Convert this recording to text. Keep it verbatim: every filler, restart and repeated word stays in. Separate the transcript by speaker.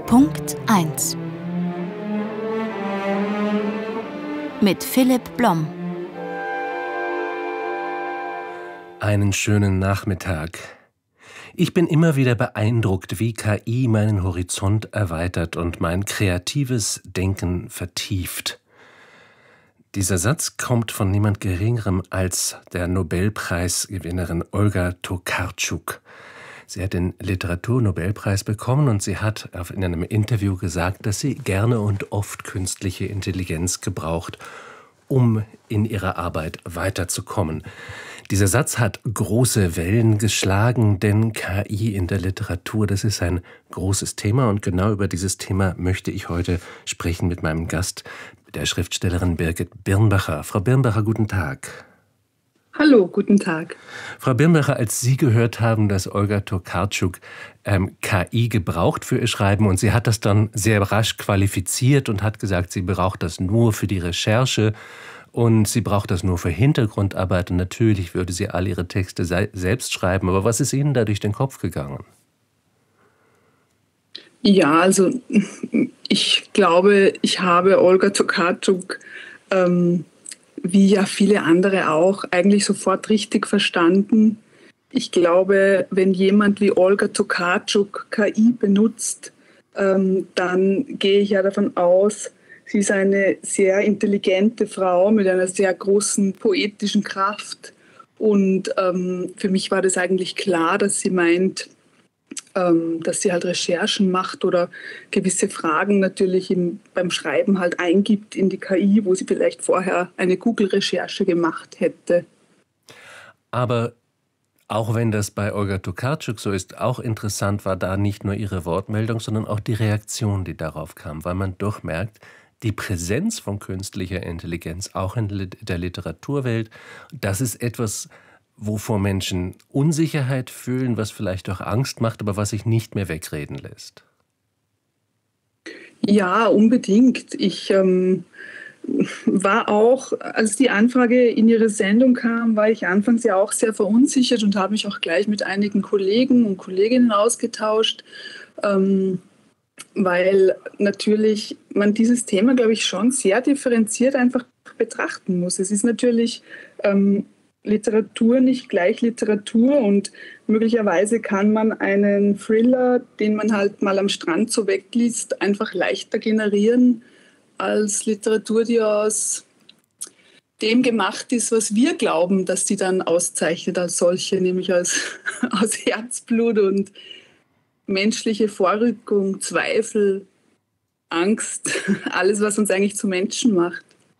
Speaker 1: Punkt eins mit Philipp Blom.
Speaker 2: Einen schönen Nachmittag. Ich bin immer wieder beeindruckt, wie K I meinen Horizont erweitert und mein kreatives Denken vertieft. Dieser Satz kommt von niemand Geringerem als der Nobelpreisgewinnerin Olga Tokarczuk. Sie hat den Literaturnobelpreis bekommen und sie hat in einem Interview gesagt, dass sie gerne und oft künstliche Intelligenz gebraucht, um in ihrer Arbeit weiterzukommen. Dieser Satz hat große Wellen geschlagen, denn K I in der Literatur, das ist ein großes Thema und genau über dieses Thema möchte ich heute sprechen mit meinem Gast, der Schriftstellerin Birgit Birnbacher. Frau Birnbacher, guten Tag.
Speaker 3: Hallo, guten Tag.
Speaker 2: Frau Birnbacher, als Sie gehört haben, dass Olga Tokarczuk ähm, K I gebraucht für ihr Schreiben und sie hat das dann sehr rasch qualifiziert und hat gesagt, sie braucht das nur für die Recherche und sie braucht das nur für Hintergrundarbeit und natürlich würde sie all ihre Texte se- selbst schreiben. Aber was ist Ihnen da durch den Kopf gegangen?
Speaker 3: Ja, also ich glaube, ich habe Olga Tokarczuk ähm, wie ja viele andere auch, eigentlich sofort richtig verstanden. Ich glaube, wenn jemand wie Olga Tokarczuk K I benutzt, ähm, dann gehe ich ja davon aus, sie ist eine sehr intelligente Frau mit einer sehr großen poetischen Kraft. Und ähm, für mich war das eigentlich klar, dass sie meint, ähm, dass sie halt Recherchen macht oder gewisse Fragen natürlich im, beim Schreiben halt eingibt in die K I, wo sie vielleicht vorher eine Google-Recherche gemacht hätte.
Speaker 2: Aber auch wenn das bei Olga Tokarczuk so ist, auch interessant war da nicht nur ihre Wortmeldung, sondern auch die Reaktion, die darauf kam, weil man doch merkt, die Präsenz von künstlicher Intelligenz, auch in der Literaturwelt, das ist etwas, wovor Menschen Unsicherheit fühlen, was vielleicht auch Angst macht, aber was sich nicht mehr wegreden lässt.
Speaker 3: Ja, unbedingt. Ich ähm, war auch, als die Anfrage in Ihre Sendung kam, war ich anfangs ja auch sehr verunsichert und habe mich auch gleich mit einigen Kollegen und Kolleginnen ausgetauscht, ähm, weil natürlich man dieses Thema, glaube ich, schon sehr differenziert einfach betrachten muss. Es ist natürlich ähm, Literatur nicht gleich Literatur und möglicherweise kann man einen Thriller, den man halt mal am Strand so wegliest, einfach leichter generieren als Literatur, die aus dem gemacht ist, was wir glauben, dass sie dann auszeichnet als solche, nämlich als, aus Herzblut und menschliche Vorrückung, Zweifel, Angst, alles, was uns eigentlich zu Menschen macht.